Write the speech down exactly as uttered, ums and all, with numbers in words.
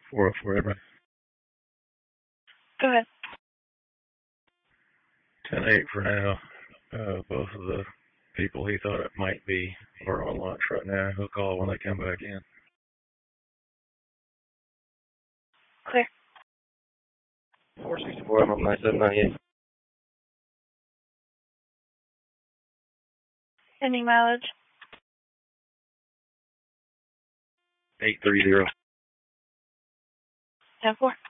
four oh four Edmund. Go ahead. ten eight for now. Uh, both of the people he thought it might be are on lunch right now. He'll call when they come back in. Clear. four sixty-four, I'm on my seven ninety-eight. Ending mileage. eight thirty. ten four.